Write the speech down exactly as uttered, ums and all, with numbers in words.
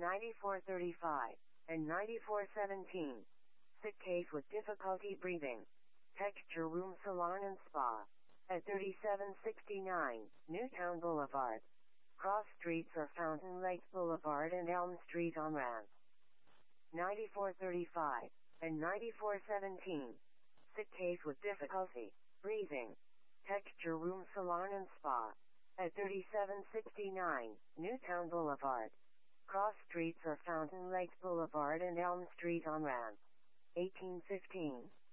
ninety-four thirty-five, and ninety-four seventeen. Sick case with difficulty breathing. Texture Room Salon and Spa. At thirty-seven sixty-nine, Newtown Boulevard. Cross streets are Fountain Lakes Boulevard and Elm Street on Ramp. ninety-four thirty-five, and ninety-four seventeen. Sick case with difficulty breathing. Texture Room Salon and Spa. At thirty-seven sixty-nine, Newtown Boulevard. Cross streets are Fountain Lakes Boulevard and Elm Street on Ramp. eighteen fifteen.